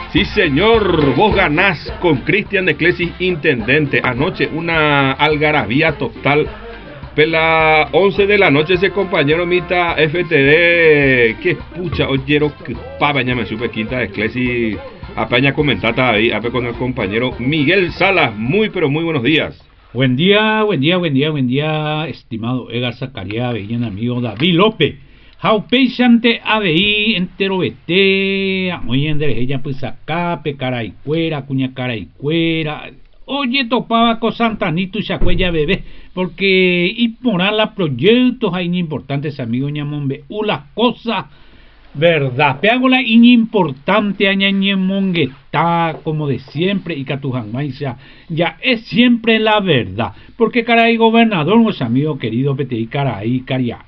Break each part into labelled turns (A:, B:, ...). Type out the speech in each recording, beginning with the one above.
A: Sí, señor, vos ganás con Cristian de Clesis, intendente. Anoche una algarabía total. Pela 11 de la noche ese compañero Mita FTD, que pucha, oyero que pabaña me supe quinta de Clesis, apaña comentata ahí, ape con el compañero Miguel Salas. Muy, pero muy buenos días.
B: Buen día, estimado Edgar Zacarías, bien amigo David López. Jaupeishante ABI, entero vete, muy ella pues acá, pecara y cuera, cuña cara y cuera. Oye, topaba con Santanito y Chacuella bebé, porque y por la proyectos hay importantes amigos ñamombe, las cosas, verdad, peago la importante añañemongueta, como de siempre, y catujanmaisa, ya es siempre la verdad, porque caray gobernador, los amigos queridos, pete caray, caria,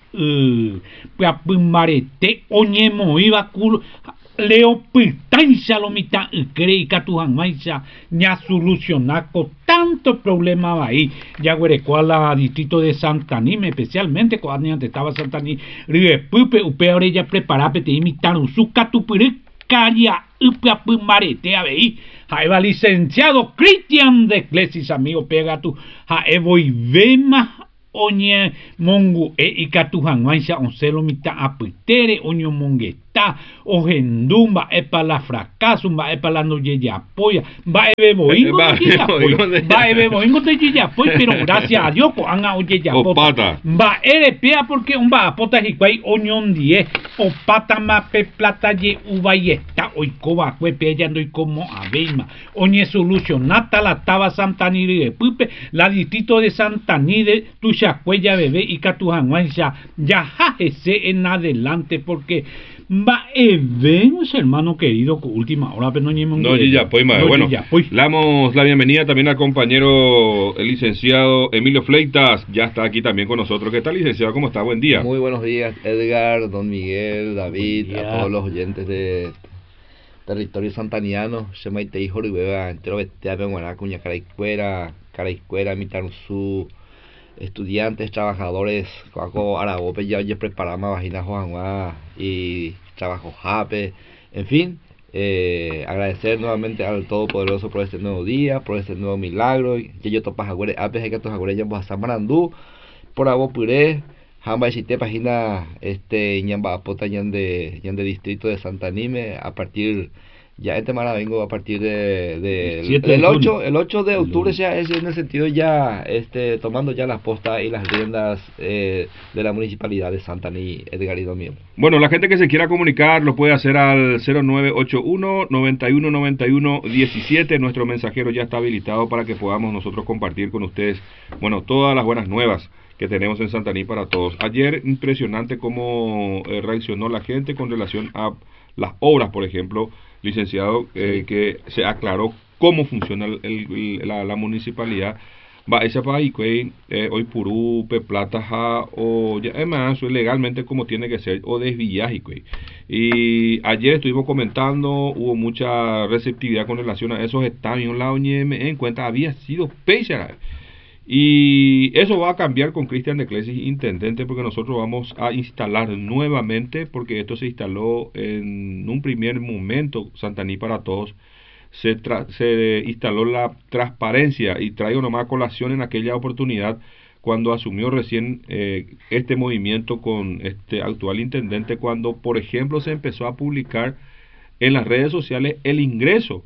B: marete, oñemo, iba culo, leo pitancha lo mitad, cree catujanmaisa, ya solucionar con tanto problema va ahí, ya güerecuá la distrito de Santanime, especialmente cuando antes estaba Santaní, ríe pupe, upe ahora ya prepara, pete imitaron su catupire, caria, upe marete, a ver, va licenciado Cristian de Clesis, amigo, pega tu, voy vema, oñe mongu y catujanmaisa, oncelo mitad apitere, oño mongueta, ogendumba, para la fracaso, va para la no ye apoya, va beboingo de ye apoya, pero gracias a Dios, anga oye ya
A: pata,
B: va pea porque un va pota hikwai oñon 10, o pata mape plata ye uva y está, oikoba, cuepe, ya no como aveima, oñe solucionata la taba Santaniri de Pupe, la distrito de Santaní de tu Chacuella bebé y catujanguancha, ya jajese en adelante, porque va vemos hermano querido última hora pero
A: no ya pues madre. Bueno, le damos la bienvenida también al compañero el licenciado Emilio Fleitas, ya está aquí también con nosotros. ¿Qué tal, licenciado? ¿Cómo está? Buen día.
C: Muy buenos días, Edgar, don Miguel, David, a todos los oyentes de territorio santaniano. Shemaite hijo y beba entero vete a Benguaná, Cuña Caraicuera, Mitanuzú, estudiantes, trabajadores, Coaco, Aragope, ya preparamos Vagina Juanma y trabajo Jape, en fin, agradecer nuevamente al Todopoderoso por este nuevo día, por este nuevo milagro, que yo topas agüere, apes hay que tos agüere ya pues a Marandú, por agua puré, jamba y chite página ñamba apota ñan de distrito de Santanime, a partir ya vengo a partir del 8 de octubre ya es en el sentido ya tomando ya las postas y las riendas de la municipalidad de Santaní, Edgar y Domingo.
A: Bueno, la gente que se quiera comunicar lo puede hacer al 0981 9191 17. Nuestro mensajero ya está habilitado para que podamos nosotros compartir con ustedes, bueno, todas las buenas nuevas que tenemos en Santaní para todos. Ayer impresionante cómo reaccionó la gente con relación a las obras, por ejemplo, licenciado, que se aclaró cómo funciona la municipalidad. Va esa país hoy purú plata o ya además legalmente como tiene que ser o desviaje. Y ayer estuvimos comentando, hubo mucha receptividad con relación a esos estadios, la ONM en cuenta había sido pechara. Y eso va a cambiar con Cristian de Clesis, intendente, porque nosotros vamos a instalar nuevamente, porque esto se instaló en un primer momento, Santaní para Todos, se instaló la transparencia, y traigo nomás colación en aquella oportunidad, cuando asumió recién este movimiento con este actual intendente, cuando por ejemplo se empezó a publicar en las redes sociales el ingreso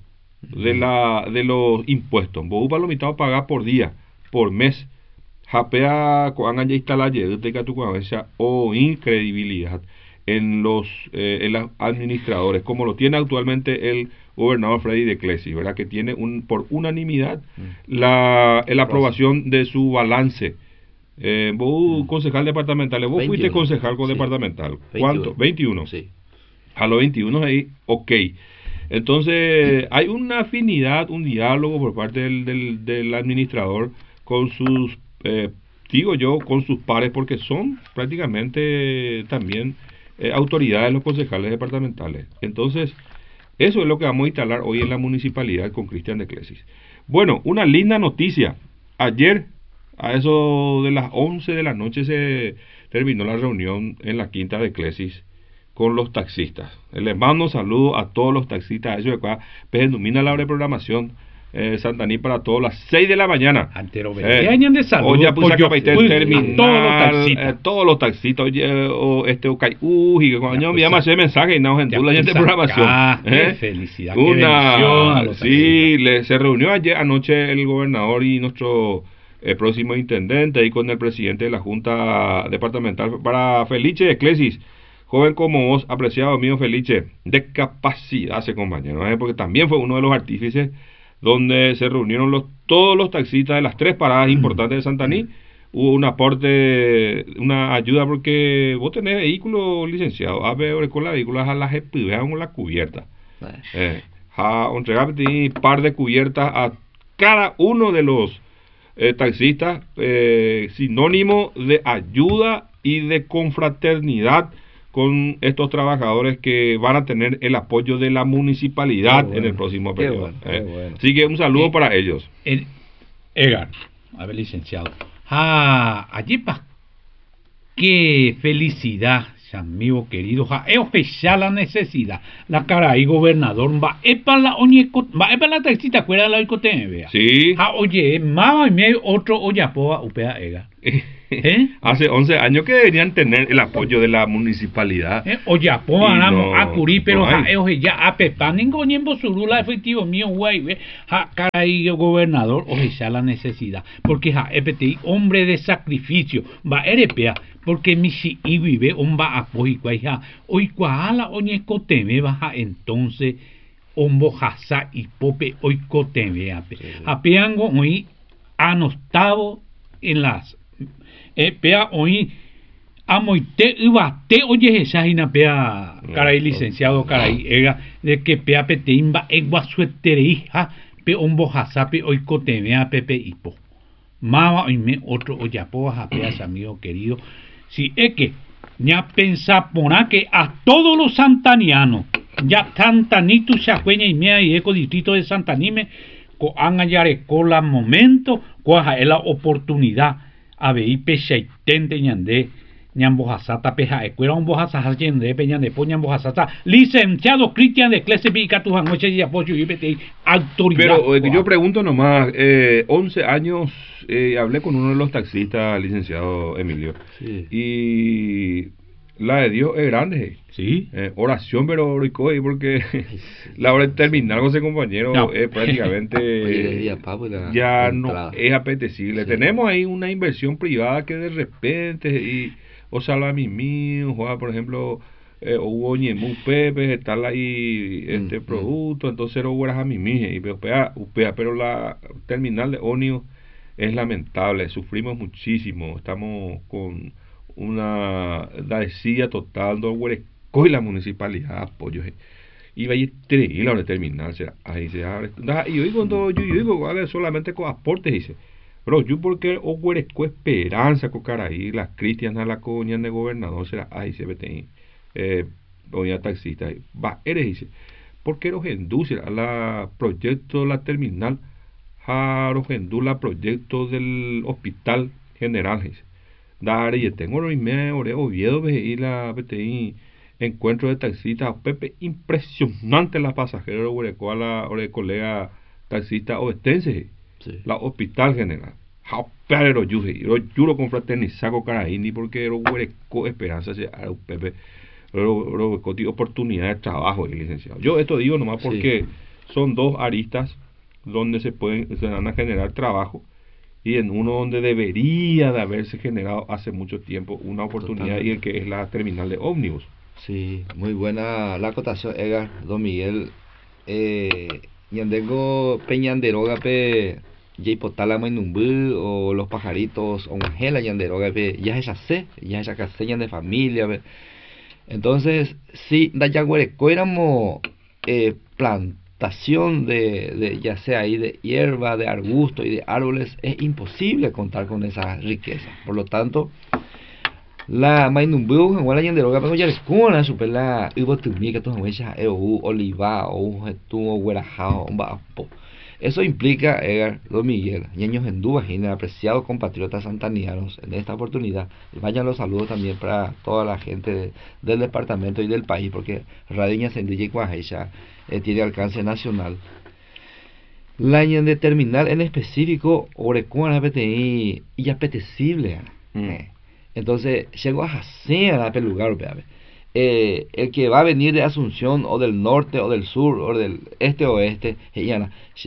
A: de los impuestos. Vos palomitado a pagar por día, por mes, japea cuando ya instala o incredibilidad en los administradores, como lo tiene actualmente el gobernador Freddy de Clesis, ¿verdad? Que tiene por unanimidad la aprobación de su balance. Vos concejal departamental, vos 21, fuiste concejal departamental, ¿cuánto? 21. Sí. A los 21 ahí, ok. Entonces hay una afinidad, un diálogo por parte del administrador con sus, con sus pares, porque son prácticamente también autoridades los concejales departamentales. Entonces, eso es lo que vamos a instalar hoy en la municipalidad con Cristian de Clesis. Bueno, una linda noticia. Ayer, a eso de las 11 de la noche, se terminó la reunión en la quinta de Clesis con los taxistas. Les mando un saludo a todos los taxistas, ellos de pues domina la hora de programación Santaní para todas las 6 de la mañana.
B: De salud.
A: Hoy ya puse acá para
B: terminar
A: todos los taxistas, o y que cuando yo me llama ese mensaje y no en la gente de programación.
B: Qué felicidad,
A: se reunió ayer anoche el gobernador y nuestro próximo intendente ahí con el presidente de la Junta Departamental para Felice Eclesis. Joven como vos, apreciado mío Felice, de capacidad ese compañero, porque también fue uno de los artífices donde se reunieron todos los taxistas de las 3 paradas importantes de Santaní. Hubo un aporte, una ayuda, porque vos tenés vehículo licenciado, a ver con la vehícula a las con la cubierta. A entregar un par de cubiertas a cada uno de los taxistas, sinónimo de ayuda y de confraternidad con estos trabajadores que van a tener el apoyo de la municipalidad en el próximo periodo. Bueno. Así que un saludo para ellos.
B: Edgar, a ver, licenciado. Allí qué felicidad, amigo querido. Ya la necesidad. La cara ahí, gobernador, va para la taxista, fuera de la icote, vea.
A: Sí.
B: Oye, más y medio otro oyapoa upea Edgar.
A: Hace 11 años que deberían tener el apoyo de la municipalidad.
B: Oyapoa, a curí, pero ya a pepa, ningún niembo surula efectivo mío, güey, cara ahí, gobernador, ya la necesidad. Porque EPTI, hombre de sacrificio, va erepea. Porque mi si vive va a poicuaja hoy cuala oñecoteme baja entonces ombo hasa y pope hoy coteme apeango hoy anostavo en las pea hoy amoite ubate oye esa inapea caray licenciado caray ega de que pea peteimba egua suetereija pe ombo hasa pe hoy coteme a pepe hipo mama hoy me otro oyapo apeas amigo querido. Si es que ya pensa poner que a todos los santanianos, ya Santanito, Chacueña y Mea y Eco Distrito de Santanime, han hallado la momento, coja la oportunidad, a ver, pechaitente ñandé, ñambojasata peja, ecuera un bojasata ñandé, peñande, poñambojasata, licenciado Cristian de Clesepi y Catujanoche y Apoyo y BTI, autoridad.
A: Pero yo pregunto nomás, 11 años. Hablé con uno de los taxistas, licenciado Emilio, y la de Dios es grande.
B: Sí.
A: Oración, pero porque la hora de terminar con ese compañero es prácticamente ya no es apetecible. Sí. Tenemos ahí una inversión privada que de repente, o Salami mío, por ejemplo, hubo Ñemú Pepe, tal ahí producto, entonces hubo a mi mija, y pero la terminal de ónibus es lamentable, sufrimos muchísimo, estamos con una decía total de Huereco y la municipalidad apoyo y va a ir la hora de terminar, ahí se abre y yo digo solamente con aportes dice, pero yo porque Huereco esperanza con cara ahí las cristianas la coña de gobernador será ahí se vete doña taxista va eres dice porque los induce a la proyecto la terminal Jarojendula proyecto del hospital general dar y tengo y me Oviedo y la BTI encuentro de taxistas Pepe impresionante la pasajera a la colega taxista oestense la hospital general pero yo juro con fraternizago caraíni porque era Huereco esperanza se Pepe oportunidad de trabajo licenciado. Yo esto digo nomás porque son dos aristas donde se van a generar trabajo y en uno donde debería de haberse generado hace mucho tiempo una oportunidad. Totalmente. Y el que es la terminal de ómnibus.
C: Sí, muy buena la acotación, Edgar, don Miguel. Yandengo Peñanderoga pe Yeipotala Mainumbu o los pajaritos o Angela Yanderoga pe ya esa caseña de familia pe. Entonces, sí, Dayaguareco éramos plantación de ya sea ahí de hierba, de arbusto y de árboles, es imposible contar con esa riqueza. Por lo tanto, la Mainumbu en la Yanderoga pero ya les con super la Ubotumi que tu huella oliva o tu guerajao Eso implica, Edgar, don Miguel, ñeños en Dubajina, apreciados compatriotas santanianos, en esta oportunidad, vayan los saludos también para toda la gente del departamento y del país, porque Radio Ñasendilla y Cuajecha tiene alcance nacional. La en determinar en específico, orecuana PTI y apetecible. Entonces, llego a hacer a lugar, el que va a venir de Asunción o del norte o del sur o del este oeste,